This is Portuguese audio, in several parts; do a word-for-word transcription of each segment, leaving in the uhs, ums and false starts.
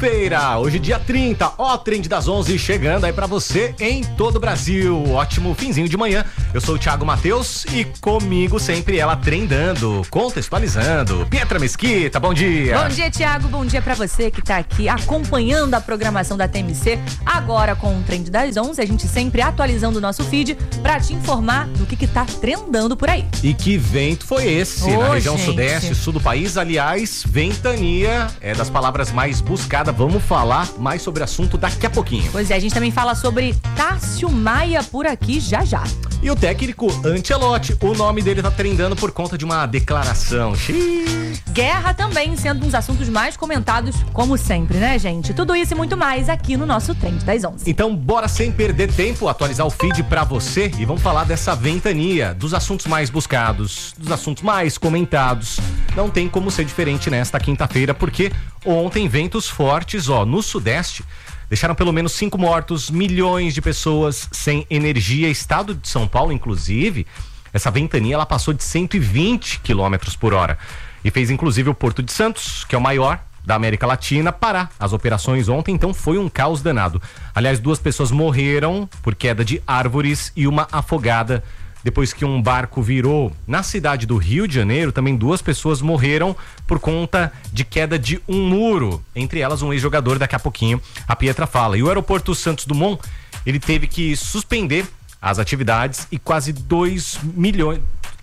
Quinta-feira, hoje dia trinta, ó, Trend das onze chegando aí pra você em todo o Brasil. Ótimo finzinho de manhã. Eu sou o Thiago Matheus e comigo sempre ela trendando, contextualizando. Pietra Mesquita, bom dia. Bom dia, Thiago. Bom dia pra você que tá aqui acompanhando a programação da T M C. Agora com o Trend das onze, a gente sempre atualizando o nosso feed pra te informar do que que tá trendando por aí. E que vento foi esse Ô, na região gente. sudeste, sul do país? Aliás, ventania é das palavras mais buscadas. Vamos falar mais sobre o assunto daqui a pouquinho. Pois é, a gente também fala sobre Tássio Maia por aqui já já. E o técnico Ancelotti, o nome dele tá trendando por conta de uma declaração. Xiii. Guerra também sendo um dos assuntos mais comentados, como sempre, né, gente? Tudo isso e muito mais aqui no nosso Trend das onze. Então, bora sem perder tempo, atualizar o feed pra você e vamos falar dessa ventania, dos assuntos mais buscados, dos assuntos mais comentados. Não tem como ser diferente nesta quinta-feira, porque ontem ventos fortes, ó, no sudeste, deixaram pelo menos cinco mortos, milhões de pessoas sem energia. Estado de São Paulo, inclusive, essa ventania ela passou de cento e vinte quilômetros por hora e fez inclusive o Porto de Santos, que é o maior da América Latina, parar as operações ontem. Então foi um caos danado. Aliás, duas pessoas morreram por queda de árvores e uma afogada depois que um barco virou. Na cidade do Rio de Janeiro, também duas pessoas morreram por conta de queda de um muro, entre elas um ex-jogador. Daqui a pouquinho a Pietra fala. E o aeroporto Santos Dumont, ele teve que suspender as atividades e quase dois milhões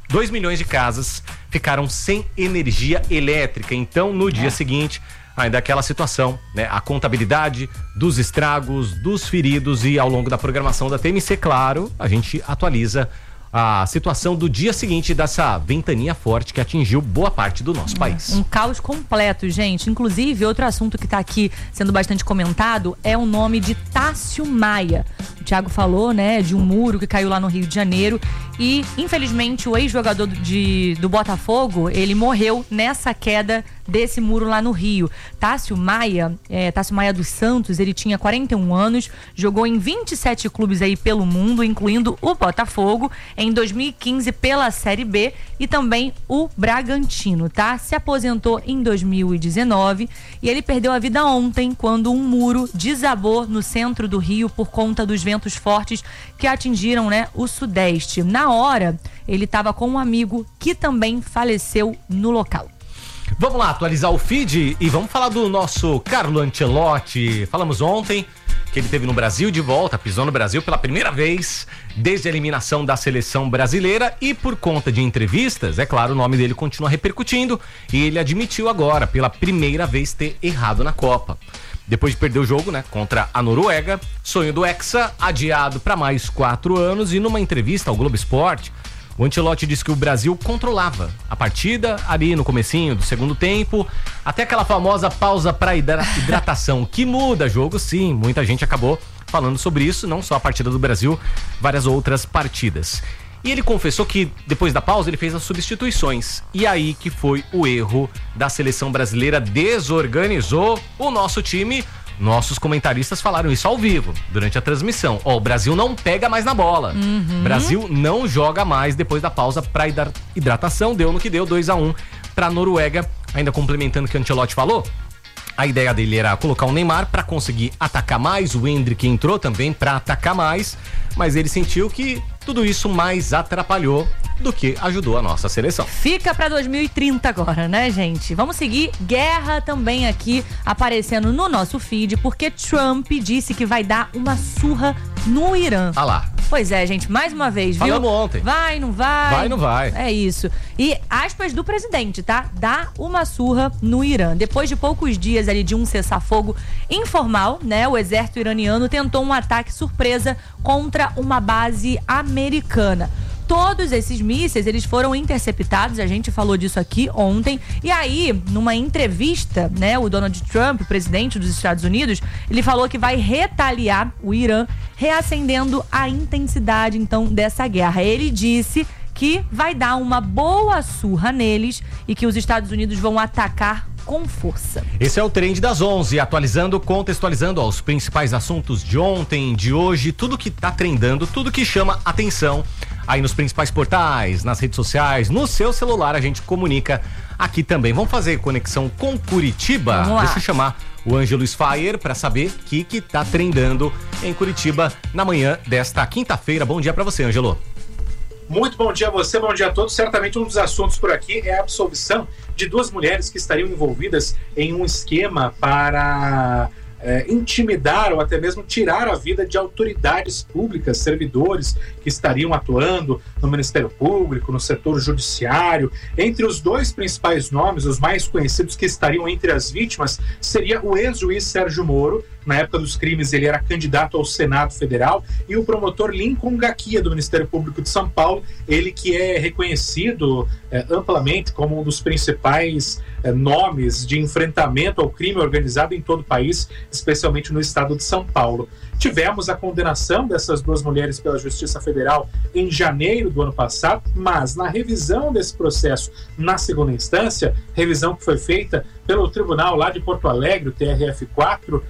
de casas ficaram sem energia elétrica. Então, no dia é. seguinte, ainda aquela situação, né? A contabilidade dos estragos, dos feridos, e ao longo da programação da T M C, claro, a gente atualiza a situação do dia seguinte dessa ventania forte que atingiu boa parte do nosso país. Um caos completo, gente. Inclusive, outro assunto que está aqui sendo bastante comentado é o nome de Tássio Maia. O Thiago falou, né, de um muro que caiu lá no Rio de Janeiro e, infelizmente, o ex-jogador de, do Botafogo, ele morreu nessa queda desse muro lá no Rio. Tássio Maia, é, Tássio Maia dos Santos, ele tinha quarenta e um anos, jogou em vinte e sete clubes aí pelo mundo, incluindo o Botafogo, em dois mil e quinze pela Série B e também o Bragantino, tá? Se aposentou em dois mil e dezenove e ele perdeu a vida ontem quando um muro desabou no centro do Rio por conta dos ventos fortes que atingiram, né, o sudeste. Na hora, ele estava com um amigo que também faleceu no local. Vamos lá, atualizar o feed e vamos falar do nosso Carlo Ancelotti. Falamos ontem que ele esteve no Brasil de volta, pisou no Brasil pela primeira vez desde a eliminação da seleção brasileira e por conta de entrevistas, é claro, o nome dele continua repercutindo e ele admitiu agora, pela primeira vez, ter errado na Copa. Depois de perder o jogo, né, contra a Noruega, sonho do Hexa adiado para mais quatro anos e numa entrevista ao Globo Esporte, o Ancelotti disse que o Brasil controlava a partida ali no comecinho do segundo tempo, até aquela famosa pausa para hidratação, que muda jogo, sim. Muita gente acabou falando sobre isso, não só a partida do Brasil, várias outras partidas. E ele confessou que depois da pausa ele fez as substituições. E aí que foi o erro da seleção brasileira, desorganizou o nosso time. Nossos comentaristas falaram isso ao vivo, durante a transmissão. Ó, o Brasil não pega mais na bola. Uhum. Brasil não joga mais depois da pausa para hidratação. Deu no que deu, dois a um para a Noruega. Ainda complementando o que o Ancelotti falou, a ideia dele era colocar o Neymar para conseguir atacar mais. O Endrick entrou também para atacar mais, mas ele sentiu que tudo isso mais atrapalhou do que ajudou a nossa seleção. Fica pra dois mil e trinta agora, né, gente? Vamos seguir. Guerra também aqui aparecendo no nosso feed, porque Trump disse que vai dar uma surra no Irã. Ah lá. Pois é, gente, mais uma vez, viu? Falamos ontem. Vai, não vai? Vai, não vai. É isso. E aspas do presidente, tá? Dá uma surra no Irã. Depois de poucos dias ali de um cessar-fogo informal, né? O exército iraniano tentou um ataque surpresa contra uma base americana. Todos esses mísseis, eles foram interceptados, a gente falou disso aqui ontem, e aí, numa entrevista, né, o Donald Trump, o presidente dos Estados Unidos, ele falou que vai retaliar o Irã, reacendendo a intensidade, então, dessa guerra. Ele disse que vai dar uma boa surra neles e que os Estados Unidos vão atacar com força. Esse é o Trend das onze, atualizando, contextualizando ó, os principais assuntos de ontem, de hoje, tudo que tá trendando, tudo que chama atenção aí nos principais portais, nas redes sociais, no seu celular, a gente comunica aqui também. Vamos fazer conexão com Curitiba? Vamos lá. Deixa eu chamar o Ângelo Sfayer para saber o que que tá trendando em Curitiba na manhã desta quinta-feira. Bom dia para você, Ângelo. Muito bom dia a você, bom dia a todos. Certamente um dos assuntos por aqui é a absolvição de duas mulheres que estariam envolvidas em um esquema para é, intimidar ou até mesmo tirar a vida de autoridades públicas, servidores que estariam atuando no Ministério Público, no setor judiciário. Entre os dois principais nomes, os mais conhecidos que estariam entre as vítimas, seria o ex-juiz Sérgio Moro. Na época dos crimes, ele era candidato ao Senado Federal, e o promotor Lincoln Gaquia, do Ministério Público de São Paulo, ele que é reconhecido é, amplamente como um dos principais é, nomes de enfrentamento ao crime organizado em todo o país, especialmente no estado de São Paulo. Tivemos a condenação dessas duas mulheres pela Justiça Federal em janeiro do ano passado, mas na revisão desse processo na segunda instância, revisão que foi feita pelo tribunal lá de Porto Alegre, o T R F quatro,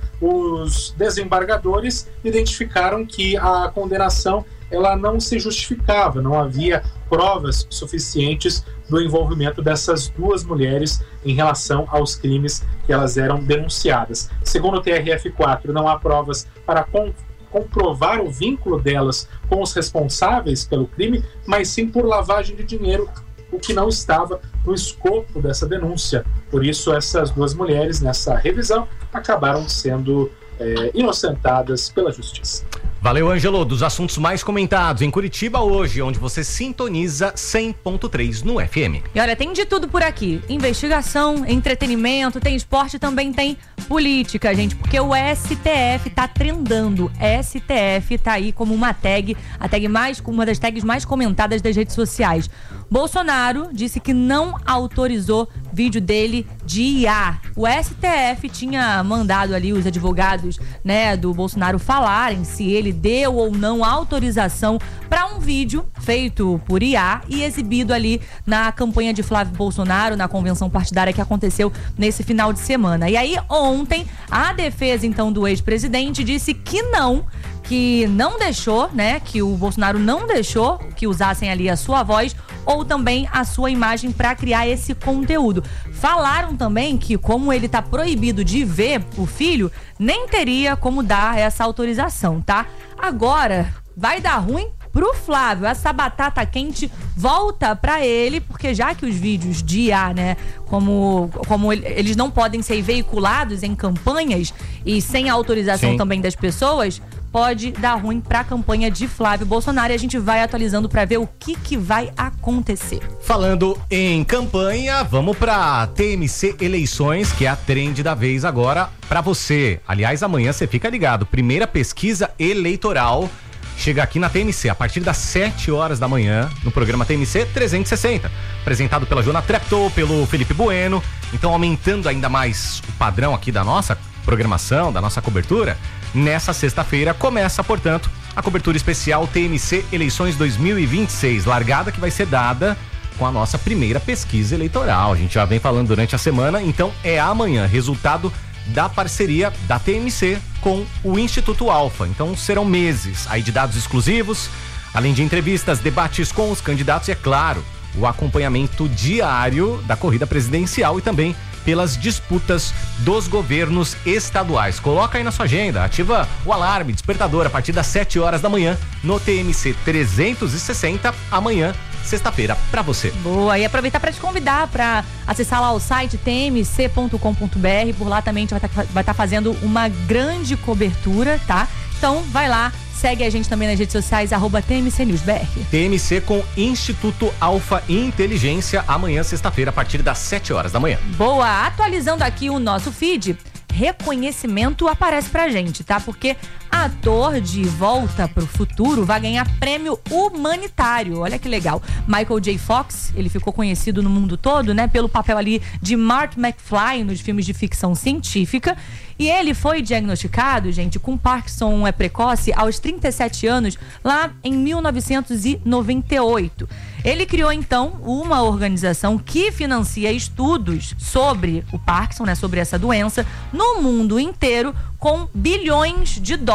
os desembargadores identificaram que a condenação ela não se justificava, não havia provas suficientes do envolvimento dessas duas mulheres em relação aos crimes que elas eram denunciadas. Segundo o T R F quatro, não há provas para com, comprovar o vínculo delas com os responsáveis pelo crime, mas sim por lavagem de dinheiro, o que não estava no escopo dessa denúncia. Por isso, essas duas mulheres, nessa revisão, acabaram sendo é, inocentadas pela justiça. Valeu, Ângelo. Dos assuntos mais comentados em Curitiba hoje, onde você sintoniza cem ponto três no F M. E olha, tem de tudo por aqui. Investigação, entretenimento, tem esporte, também tem política, gente, porque o S T F tá trendando. S T F tá aí como uma tag, a tag mais, uma das tags mais comentadas das redes sociais. Bolsonaro disse que não autorizou vídeo dele de I A. O S T F tinha mandado ali os advogados, né, do Bolsonaro falarem se ele deu ou não autorização para um vídeo feito por I A e exibido ali na campanha de Flávio Bolsonaro, na convenção partidária que aconteceu nesse final de semana. E aí, ontem, a defesa, então, do ex-presidente disse que não, que não deixou, né, que o Bolsonaro não deixou que usassem ali a sua voz ou também a sua imagem para criar esse conteúdo. Falaram também que, como ele tá proibido de ver o filho, nem teria como dar essa autorização, tá? Agora, vai dar ruim pro Flávio. Essa batata quente volta pra ele, porque já que os vídeos de I A, né, como, como eles não podem ser veiculados em campanhas e sem a autorização, sim, também das pessoas, pode dar ruim pra campanha de Flávio Bolsonaro, e a gente vai atualizando pra ver o que que vai acontecer. Falando em campanha, vamos pra T M C Eleições, que é a trend da vez agora pra você. Aliás, amanhã você fica ligado, primeira pesquisa eleitoral chega aqui na T M C a partir das sete horas da manhã, no programa T M C trezentos e sessenta, apresentado pela Joana Treptow, pelo Felipe Bueno. Então, aumentando ainda mais o padrão aqui da nossa programação, da nossa cobertura, nessa sexta-feira começa, portanto, a cobertura especial T M C Eleições dois mil e vinte e seis, largada que vai ser dada com a nossa primeira pesquisa eleitoral. A gente já vem falando durante a semana, então é amanhã, resultado da parceria da T M C com o Instituto Alfa. Então serão meses aí de dados exclusivos, além de entrevistas, debates com os candidatos e, é claro, o acompanhamento diário da corrida presidencial e também pelas disputas dos governos estaduais. Coloca aí na sua agenda, ativa o alarme, despertador, a partir das sete horas da manhã no T M C trezentos e sessenta, amanhã, sexta-feira, pra você. Boa, e aproveitar para te convidar para acessar lá o site t m c ponto com ponto b r. Por lá também a gente vai estar vai tá fazendo uma grande cobertura, tá? Então vai lá, segue a gente também nas redes sociais, arroba T M C News B R. T M C com Instituto Alfa Inteligência, amanhã, sexta-feira, a partir das sete horas da manhã. Boa, atualizando aqui o nosso feed, reconhecimento aparece pra gente, tá? Porque ator de Volta pro Futuro vai ganhar prêmio humanitário. Olha que legal. Michael J. Fox, ele ficou conhecido no mundo todo, né, pelo papel ali de Mark McFly nos filmes de ficção científica. E ele foi diagnosticado, gente, com Parkinson é precoce aos trinta e sete anos, lá em mil novecentos e noventa e oito. Ele criou, então, uma organização que financia estudos sobre o Parkinson, né, sobre essa doença, no mundo inteiro, com bilhões de dólares.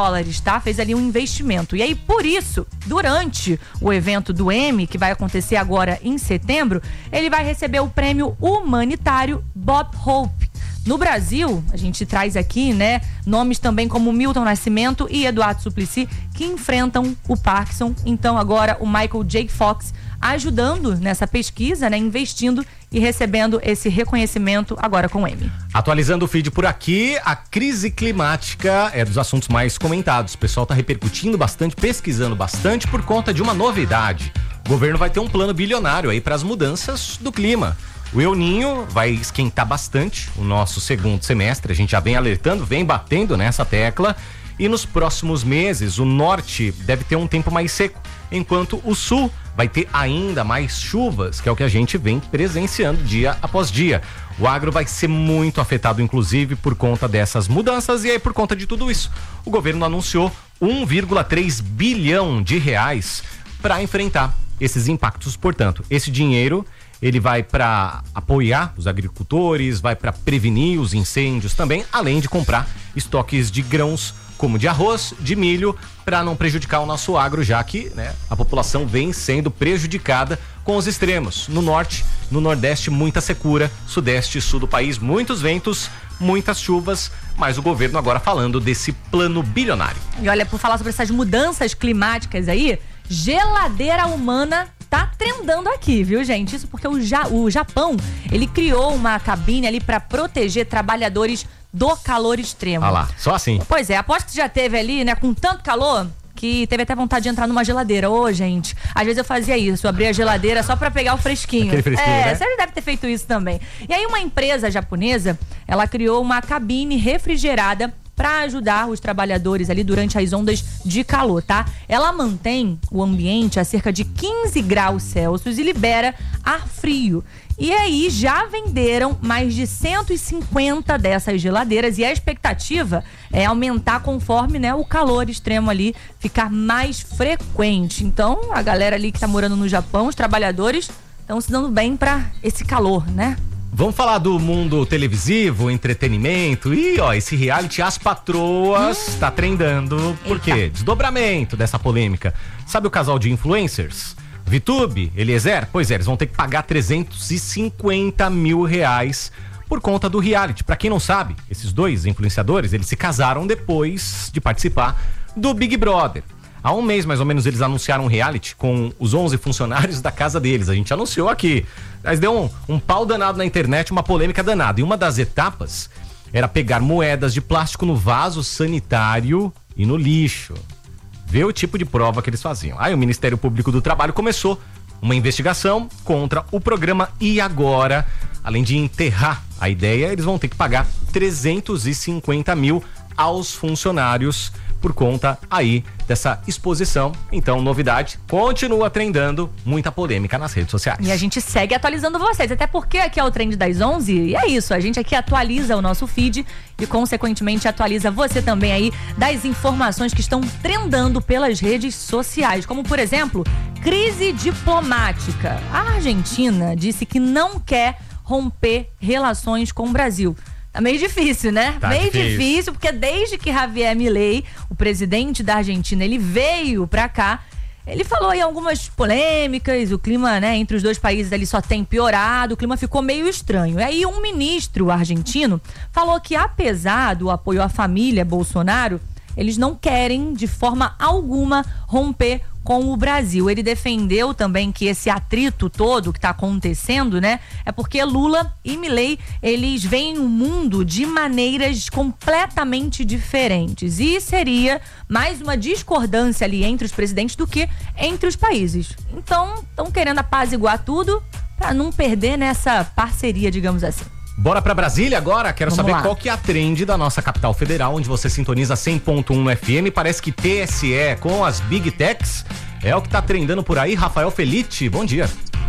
dólares, tá? Fez ali um investimento. E aí, por isso, durante o evento do M, que vai acontecer agora em setembro, ele vai receber o prêmio humanitário Bob Hope. No Brasil, a gente traz aqui, né, nomes também como Milton Nascimento e Eduardo Suplicy, que enfrentam o Parkinson. Então, agora, o Michael J. Fox ajudando nessa pesquisa, né, investindo e recebendo esse reconhecimento agora com o M. Atualizando o feed por aqui, a crise climática é dos assuntos mais comentados. O pessoal está repercutindo bastante, pesquisando bastante por conta de uma novidade. O governo vai ter um plano bilionário aí para as mudanças do clima. O El Ninho vai esquentar bastante o nosso segundo semestre, a gente já vem alertando, vem batendo nessa tecla, e nos próximos meses o norte deve ter um tempo mais seco, enquanto o sul vai ter ainda mais chuvas, que é o que a gente vem presenciando dia após dia. O agro vai ser muito afetado, inclusive, por conta dessas mudanças, e aí por conta de tudo isso, o governo anunciou um vírgula três bilhão de reais para enfrentar esses impactos. Portanto, esse dinheiro ele vai para apoiar os agricultores, vai para prevenir os incêndios também, além de comprar estoques de grãos como de arroz, de milho, para não prejudicar o nosso agro, já que, né, a população vem sendo prejudicada com os extremos. No norte, no nordeste, muita secura, sudeste e sul do país, muitos ventos, muitas chuvas, mas o governo agora falando desse plano bilionário. E olha, por falar sobre essas mudanças climáticas aí, geladeira humana tá trendando aqui, viu, gente? Isso porque o, ja, o Japão, ele criou uma cabine ali para proteger trabalhadores do calor extremo. Ah lá, só assim. Pois é, aposto que já teve ali, né, com tanto calor, que teve até vontade de entrar numa geladeira. Ô, gente, às vezes eu fazia isso, eu abria a geladeira só pra pegar o fresquinho. Aquele fresquinho, é, né? Você deve ter feito isso também. E aí uma empresa japonesa, ela criou uma cabine refrigerada para ajudar os trabalhadores ali durante as ondas de calor, tá? Ela mantém o ambiente a cerca de quinze graus Celsius e libera ar frio. E aí já venderam mais de cento e cinquenta dessas geladeiras e a expectativa é aumentar conforme, né, o calor extremo ali ficar mais frequente. Então, a galera ali que tá morando no Japão, os trabalhadores, estão se dando bem para esse calor, né? Vamos falar do mundo televisivo, entretenimento, e ó, esse reality As Patroas hum. tá trendando, por quê? Desdobramento dessa polêmica. Sabe o casal de influencers? VTube, Eliezer? Pois é, eles vão ter que pagar trezentos e cinquenta mil reais por conta do reality. Pra quem não sabe, esses dois influenciadores, eles se casaram depois de participar do Big Brother. Há um mês, mais ou menos, eles anunciaram um reality com os onze funcionários da casa deles. A gente anunciou aqui. Mas deu um, um pau danado na internet, uma polêmica danada. E uma das etapas era pegar moedas de plástico no vaso sanitário e no lixo. Ver o tipo de prova que eles faziam. Aí o Ministério Público do Trabalho começou uma investigação contra o programa E Agora, além de enterrar a ideia, eles vão ter que pagar trezentos e cinquenta mil aos funcionários por conta aí dessa exposição. Então, novidade, continua trendando, muita polêmica nas redes sociais. E a gente segue atualizando vocês, até porque aqui é o Trend das onze e é isso, a gente aqui atualiza o nosso feed e consequentemente atualiza você também aí das informações que estão trendando pelas redes sociais, como por exemplo, crise diplomática. A Argentina disse que não quer romper relações com o Brasil. Tá meio difícil, né? Tá meio difícil. difícil, porque desde que Javier Milei, o presidente da Argentina, ele veio pra cá, ele falou aí algumas polêmicas, o clima, né, entre os dois países ali só tem piorado, o clima ficou meio estranho. E aí um ministro argentino falou que apesar do apoio à família Bolsonaro, eles não querem de forma alguma romper com o Brasil. Ele defendeu também que esse atrito todo que está acontecendo, né, é porque Lula e Milei, eles veem o mundo de maneiras completamente diferentes e seria mais uma discordância ali entre os presidentes do que entre os países. Então, estão querendo apaziguar tudo para não perder nessa parceria, digamos assim. Bora pra Brasília agora? Quero Vamos saber lá. qual que é a trend da nossa capital federal, onde você sintoniza cem ponto um no F M. Parece que T S E com as Big Techs é o que tá trendando por aí. Rafael Felite, bom dia.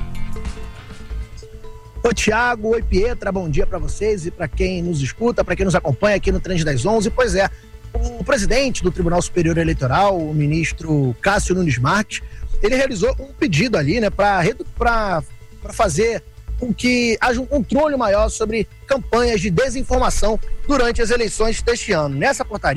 Oi, Thiago. Oi, Pietra. Bom dia pra vocês e pra quem nos escuta, pra quem nos acompanha aqui no Trend das onze. Pois é, o presidente do Tribunal Superior Eleitoral, o ministro Cássio Nunes Marques, ele realizou um pedido ali, né, pra, pra, pra fazer com que haja um controle maior sobre campanhas de desinformação durante as eleições deste ano. Nessa portaria,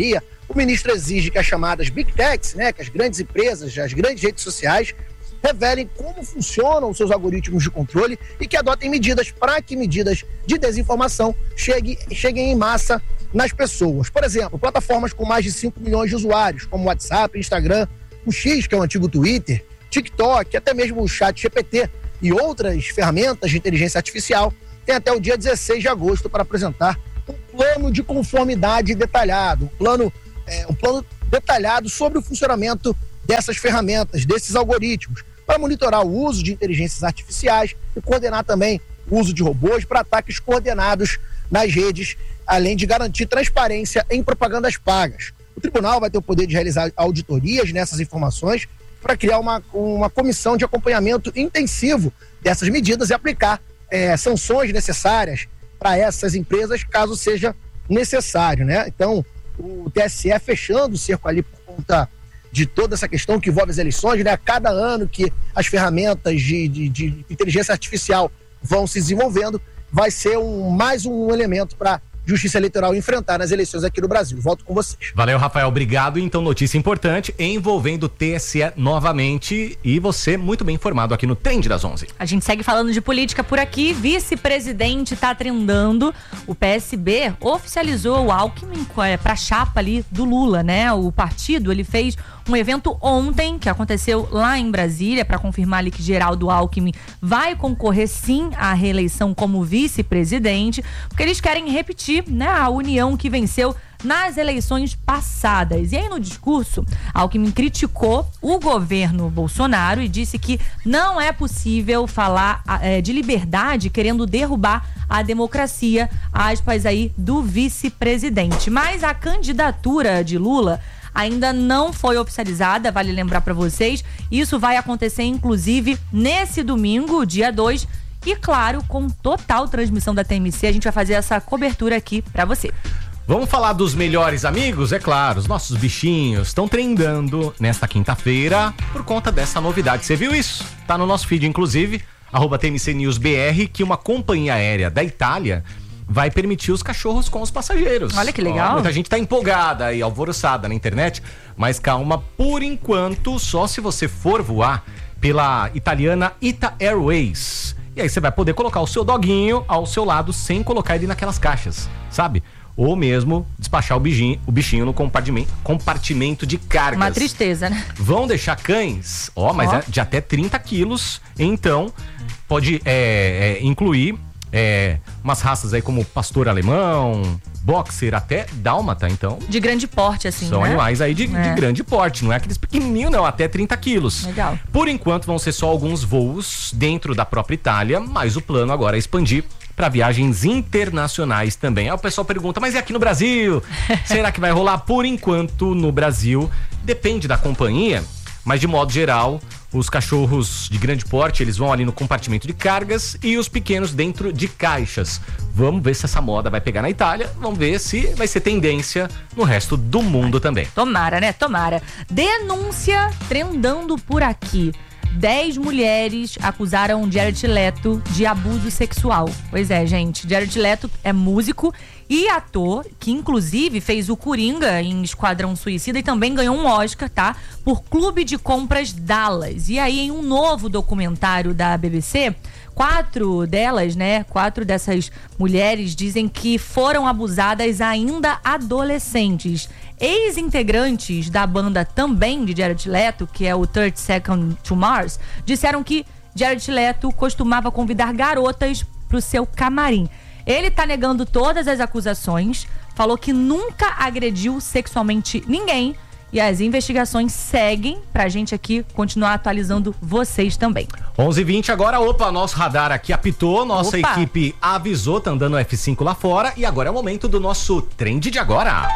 O ministro exige que as chamadas Big Techs, né, que as grandes empresas, as grandes redes sociais, revelem como funcionam os seus algoritmos de controle e que adotem medidas para que medidas de desinformação cheguem, cheguem em massa nas pessoas. Por exemplo, plataformas com mais de cinco milhões de usuários, como WhatsApp, Instagram, o X, que é o antigo Twitter, TikTok, até mesmo o Chat G P T e outras ferramentas de inteligência artificial, tem até o dia dezesseis de agosto para apresentar um plano de conformidade detalhado, um plano, é, um plano detalhado sobre o funcionamento dessas ferramentas, desses algoritmos, para monitorar o uso de inteligências artificiais e coordenar também o uso de robôs para ataques coordenados nas redes, além de garantir transparência em propagandas pagas. O tribunal vai ter o poder de realizar auditorias nessas informações para criar uma, uma comissão de acompanhamento intensivo dessas medidas e aplicar é, sanções necessárias para essas empresas, caso seja necessário, né? Então, o T S E fechando o cerco ali por conta de toda essa questão que envolve as eleições, né? A cada ano que as ferramentas de, de, de inteligência artificial vão se desenvolvendo, vai ser um, mais um elemento para Justiça Eleitoral enfrentar nas eleições aqui no Brasil. Volto com vocês. Valeu, Rafael. Obrigado. Então, notícia importante envolvendo o T S E novamente e você muito bem informado aqui no Trend das onze. A gente segue falando de política por aqui. Vice-presidente tá trendando. O P S B oficializou o Alckmin para a chapa ali do Lula, né? O partido, ele fez um evento ontem, que aconteceu lá em Brasília, para confirmar ali que Geraldo Alckmin vai concorrer sim à reeleição como vice-presidente, porque eles querem repetir, né, a união que venceu nas eleições passadas. E aí no discurso, Alckmin criticou o governo Bolsonaro e disse que não é possível falar é, de liberdade querendo derrubar a democracia, aspas aí, do vice-presidente. Mas a candidatura de Lula ainda não foi oficializada, vale lembrar para vocês. Isso vai acontecer, inclusive, nesse domingo, dia dois. E, claro, com total transmissão da T M C, a gente vai fazer essa cobertura aqui para você. Vamos falar dos melhores amigos? É claro, os nossos bichinhos estão trendando nesta quinta-feira por conta dessa novidade. Você viu isso? Tá no nosso feed, inclusive, arroba T M C News B R, que uma companhia aérea da Itália vai permitir os cachorros com os passageiros. Olha que legal. Ó, muita gente tá empolgada e alvoroçada na internet, mas calma, por enquanto, só se você for voar pela italiana Ita Airways. E aí você vai poder colocar o seu doguinho ao seu lado sem colocar ele naquelas caixas, sabe? Ou mesmo despachar o bichinho, o bichinho no compartimento, compartimento de cargas. Uma tristeza, né? Vão deixar cães, ó, mas Ó. é de até trinta quilos, então pode é, é, incluir é, umas raças aí como pastor alemão, boxer, até dálmata, então. De grande porte, assim, São né? animais aí de, É. de grande porte, não é aqueles pequenininhos não, até trinta quilos. Legal. Por enquanto vão ser só alguns voos dentro da própria Itália, mas o plano agora é expandir para viagens internacionais também. Aí o pessoal pergunta, mas e aqui no Brasil? Será que vai rolar? Por enquanto no Brasil, depende da companhia, mas de modo geral, os cachorros de grande porte, eles vão ali no compartimento de cargas e os pequenos dentro de caixas. Vamos ver se essa moda vai pegar na Itália, vamos ver se vai ser tendência no resto do mundo também. Tomara, né? Tomara. Denúncia trendando por aqui. Dez mulheres acusaram Jared Leto de abuso sexual. Pois é, gente. Jared Leto é músico e ator, que inclusive fez o Coringa em Esquadrão Suicida e também ganhou um Oscar, tá? Por Clube de Compras Dallas. E aí, em um novo documentário da B B C, quatro delas, né? Quatro dessas mulheres dizem que foram abusadas ainda adolescentes. Ex-integrantes da banda também de Jared Leto, que é o thirty Seconds to Mars, disseram que Jared Leto costumava convidar garotas pro seu camarim. Ele tá negando todas as acusações, falou que nunca agrediu sexualmente ninguém e as investigações seguem pra gente aqui continuar atualizando vocês também. onze e vinte agora, opa, nosso radar aqui apitou, nossa Opa. equipe avisou, tá andando F cinco lá fora e agora é o momento do nosso Trend de Agora.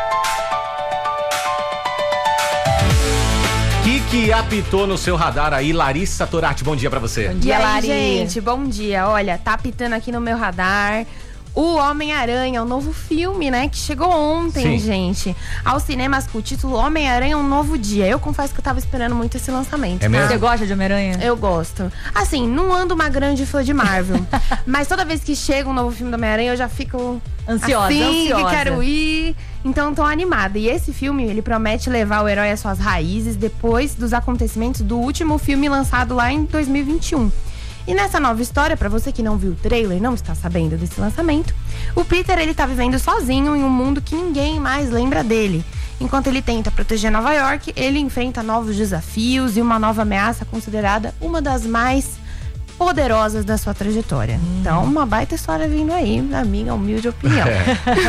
Que que apitou no seu radar aí, Larissa Torati? Bom dia pra você. Bom E dia, aí, Lari. gente, bom dia. Olha, tá apitando aqui no meu radar o Homem-Aranha, o novo filme, né? Que chegou ontem, Sim. gente. Aos cinemas com o título Homem-Aranha, um novo dia. Eu confesso que eu tava esperando muito esse lançamento. É mesmo? Você gosta de Homem-Aranha? Eu gosto. Assim, não ando uma grande fã de Marvel. Mas toda vez que chega um novo filme do Homem-Aranha, eu já fico Ansiosa, assim, ansiosa. que quero ir. Então tô animada. E esse filme, ele promete levar o herói às suas raízes depois dos acontecimentos do último filme lançado lá em dois mil e vinte e um. E nessa nova história, pra você que não viu o trailer e não está sabendo desse lançamento, o Peter, ele tá vivendo sozinho em um mundo que ninguém mais lembra dele. Enquanto ele tenta proteger Nova York, ele enfrenta novos desafios e uma nova ameaça considerada uma das mais poderosas da sua trajetória. Hum. Então, uma baita história vindo aí, na minha humilde opinião. É.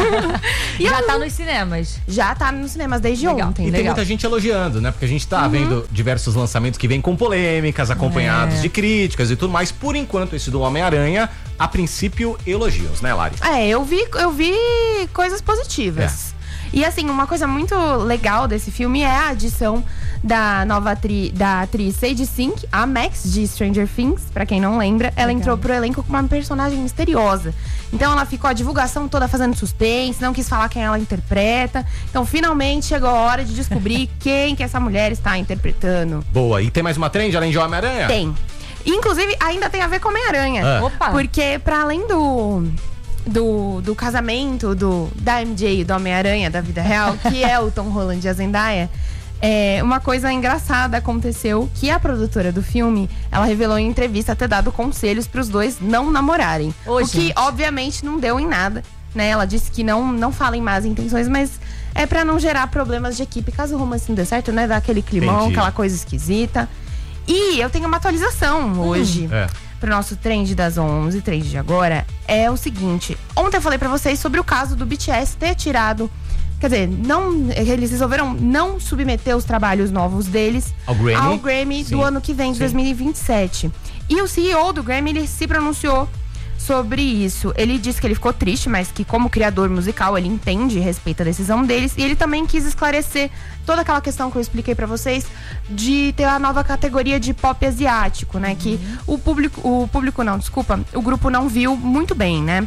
E Já eu- tá nos cinemas. Já tá nos cinemas desde Legal. ontem. E tem Legal. muita gente elogiando, né? Porque a gente tá vendo diversos lançamentos que vêm com polêmicas, acompanhados É. de críticas e tudo mais. Por enquanto, esse do Homem-Aranha, a princípio, elogios, né, Lari? É, eu vi, eu vi coisas positivas. E assim, uma coisa muito legal desse filme é a adição da nova atri da atriz Sadie Sink, a Max de Stranger Things, pra quem não lembra. Ela Legal. entrou pro elenco com uma personagem misteriosa. Então ela ficou a divulgação toda fazendo suspense, não quis falar quem ela interpreta. Então finalmente chegou a hora de descobrir quem que essa mulher está interpretando. Boa. E tem mais uma trend além de Homem-Aranha? Tem. Inclusive, ainda tem a ver com Homem-Aranha. Ah. Opa! Porque pra além do, do, do casamento do, da M J e do Homem-Aranha da vida real, que é o Tom Holland e a Zendaya, é, uma coisa engraçada aconteceu, que a produtora do filme, ela revelou em entrevista ter dado conselhos pros dois não namorarem. Ô, o que, gente. obviamente, não deu em nada, né? Ela disse que não, não falem más intenções, mas é pra não gerar problemas de equipe, caso o romance não dê certo, né? Dar aquele climão, Entendi. aquela coisa esquisita. E eu tenho uma atualização hoje É. pro nosso trend das onze, trend de agora, é o seguinte. Ontem eu falei pra vocês sobre o caso do B T S ter tirado, quer dizer, não, eles resolveram não submeter os trabalhos novos deles Ao Grammy? ao Grammy Sim. do ano que vem, de Sim. dois mil e vinte e sete. E o C E O do Grammy, ele se pronunciou sobre isso. Ele disse que ele ficou triste, mas que como criador musical ele entende e respeita a decisão deles. E ele também quis esclarecer toda aquela questão que eu expliquei pra vocês de ter a nova categoria de pop asiático, né? Que o público, o público não, desculpa, o grupo não viu muito bem, né?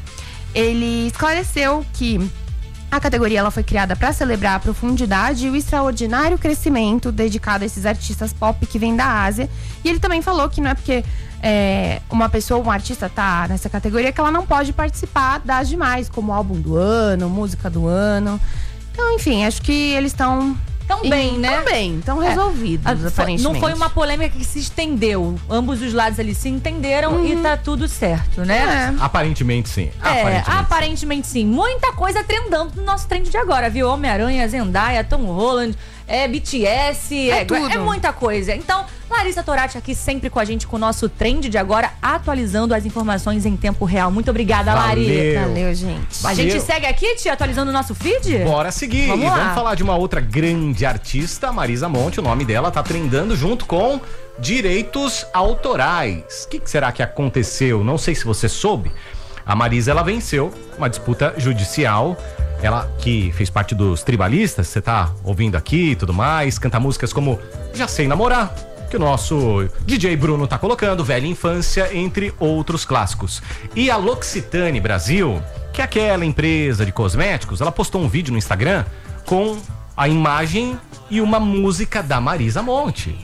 Ele esclareceu que a categoria ela foi criada para celebrar a profundidade e o extraordinário crescimento dedicado a esses artistas pop que vêm da Ásia. E ele também falou que não é porque é, uma pessoa, um artista tá nessa categoria que ela não pode participar das demais, como álbum do ano, música do ano. Então, enfim, acho que eles estão Tão bem, né? Tão bem, estão resolvidos, Ah, foi- aparentemente. não foi uma polêmica que se estendeu. Ambos os lados ali se entenderam e tá tudo certo, né? É. Aparentemente, sim. É, Aparentemente, aparentemente sim. Muita coisa trendando no nosso trend de agora, viu? Homem-Aranha, Zendaya, Tom Holland, é B T S, É é, tudo. é muita coisa. Então, Larissa Torati aqui sempre com a gente com o nosso trend de agora, atualizando as informações em tempo real. Muito obrigada, Lari. Valeu. Valeu, gente. A gente Valeu. segue aqui, tia, atualizando o nosso feed? Bora seguir. Vamos E lá. vamos falar de uma outra grande artista, Marisa Monte. O nome dela tá trendando junto com direitos autorais. O que, que será que aconteceu? Não sei se você soube. A Marisa, ela venceu uma disputa judicial. Ela que fez parte dos tribalistas, você tá ouvindo aqui e tudo mais, canta músicas como Já Sei Namorar, que o nosso D J Bruno tá colocando, Velha Infância, entre outros clássicos. E a L'Occitane Brasil, que é aquela empresa de cosméticos, ela postou um vídeo no Instagram com a imagem e uma música da Marisa Monte.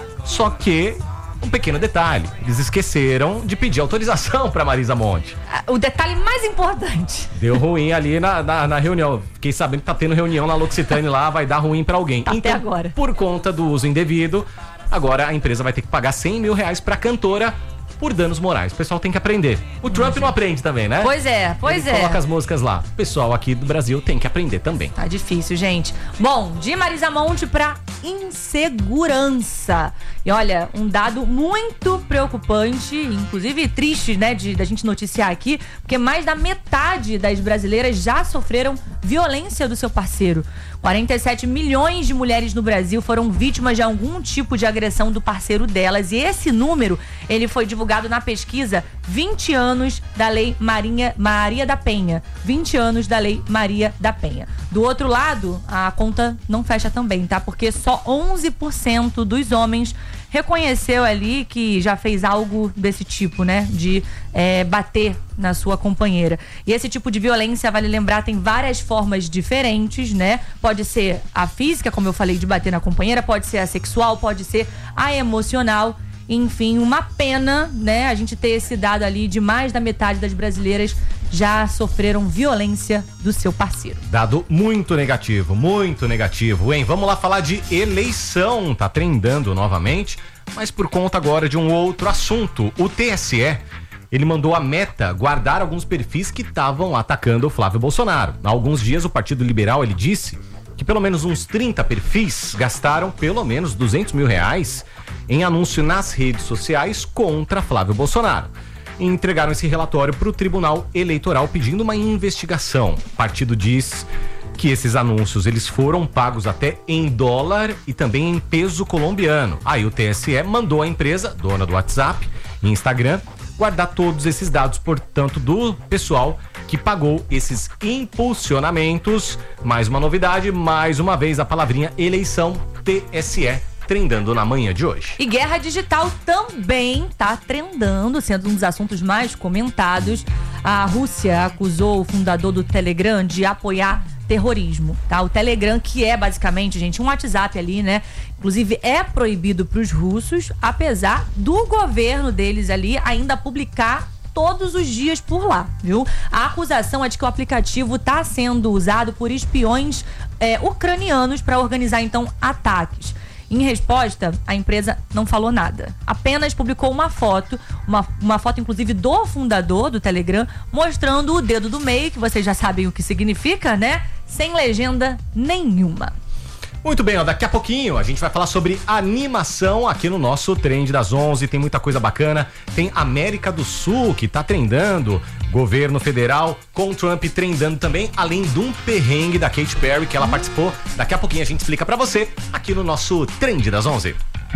Só que, um pequeno detalhe, eles esqueceram de pedir autorização pra Marisa Monte. O detalhe mais importante. Deu ruim ali na, na, na reunião. Fiquei sabendo que tá tendo reunião na L'Occitane lá, vai dar ruim pra alguém. Até Então, agora. por conta do uso indevido, agora a empresa vai ter que pagar cem mil reais pra cantora por danos morais. O pessoal tem que aprender. O Trump não aprende também, né? Pois é, pois Ele é. coloca as músicas lá. O pessoal aqui do Brasil tem que aprender também. Tá difícil, gente. Bom, de Marisa Monte pra insegurança. E olha, um dado muito preocupante, inclusive triste, né, de da gente noticiar aqui, porque mais da metade das brasileiras já sofreram violência do seu parceiro. quarenta e sete milhões de mulheres no Brasil foram vítimas de algum tipo de agressão do parceiro delas. E esse número, ele foi divulgado na pesquisa vinte anos da Lei Marinha, Maria da Penha. vinte anos da Lei Maria da Penha. Do outro lado, a conta não fecha também, tá? Porque só só onze por cento dos homens reconheceu ali que já fez algo desse tipo, né? De é, bater na sua companheira. E esse tipo de violência, vale lembrar, tem várias formas diferentes, né? Pode ser a física, como eu falei, de bater na companheira, pode ser a sexual, pode ser a emocional. Enfim, uma pena, né? A gente ter esse dado ali de mais da metade das brasileiras já sofreram violência do seu parceiro. Dado muito negativo, muito negativo, hein? Vamos lá falar de eleição. Tá trendando novamente, mas por conta agora de um outro assunto. O T S E, ele mandou a Meta guardar alguns perfis que estavam atacando o Flávio Bolsonaro. Há alguns dias o Partido Liberal, ele disse que pelo menos uns trinta perfis gastaram pelo menos duzentos mil reais em anúncio nas redes sociais contra Flávio Bolsonaro. E entregaram esse relatório para o Tribunal Eleitoral pedindo uma investigação. O partido diz que esses anúncios eles foram pagos até em dólar e também em peso colombiano. Aí o T S E mandou a empresa, dona do WhatsApp e Instagram, guardar todos esses dados, portanto, do pessoal que pagou esses impulsionamentos. Mais uma novidade, mais uma vez a palavrinha eleição, T S E, trendando na manhã de hoje. E guerra digital também tá trendando, sendo um dos assuntos mais comentados. A Rússia acusou o fundador do Telegram de apoiar terrorismo, tá? O Telegram, que é basicamente, gente, um WhatsApp ali, né? Inclusive é proibido para os russos, apesar do governo deles ali ainda publicar todos os dias por lá, viu? A acusação é de que o aplicativo está sendo usado por espiões é, ucranianos para organizar, então, ataques. Em resposta, a empresa não falou nada. Apenas publicou uma foto, uma, uma foto inclusive do fundador do Telegram, mostrando o dedo do meio, que vocês já sabem o que significa, né? Sem legenda nenhuma. Muito bem, ó, daqui a pouquinho a gente vai falar sobre animação aqui no nosso Trend das onze. Tem muita coisa bacana. Tem América do Sul que tá trendando. Governo federal com Trump trendando também, além de um perrengue da Katy Perry que ela participou. Daqui a pouquinho a gente explica pra você aqui no nosso Trend das onze.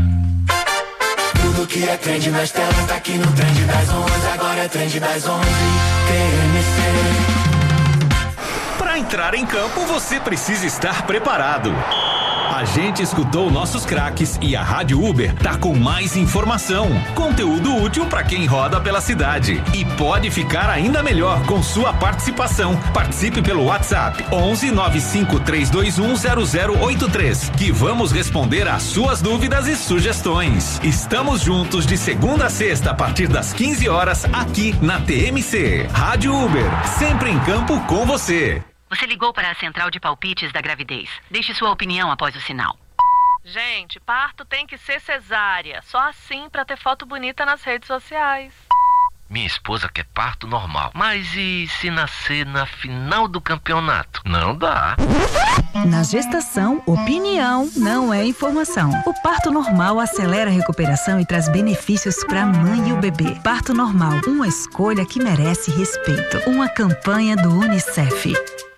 Tudo que é trend nas telas tá aqui no Trend das onze. Agora é Trend das onze. T M C. Para entrar em campo, você precisa estar preparado. A gente escutou nossos craques e a Rádio Uber tá com mais informação, conteúdo útil para quem roda pela cidade. E pode ficar ainda melhor com sua participação. Participe pelo WhatsApp onze nove cinco três dois um zero zero oito três, que vamos responder às suas dúvidas e sugestões. Estamos juntos de segunda a sexta a partir das quinze horas aqui na T M C. Rádio Uber, sempre em campo com você. Você ligou para a central de palpites da gravidez. Deixe sua opinião após o sinal. Gente, parto tem que ser cesárea. Só assim para ter foto bonita nas redes sociais. Minha esposa quer parto normal. Mas e se nascer na final do campeonato? Não dá. Na gestação, opinião não é informação. O parto normal acelera a recuperação e traz benefícios para a mãe e o bebê. Parto normal, uma escolha que merece respeito. Uma campanha do UNICEF.